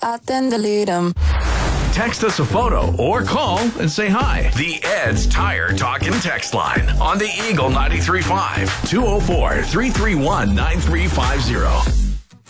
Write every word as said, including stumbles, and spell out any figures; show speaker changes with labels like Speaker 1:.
Speaker 1: I then delete them.
Speaker 2: Text us a photo or call and say hi. The Ed's Tire Talkin' text line on the Eagle ninety-three point five, two oh four, three three one, nine three five zero.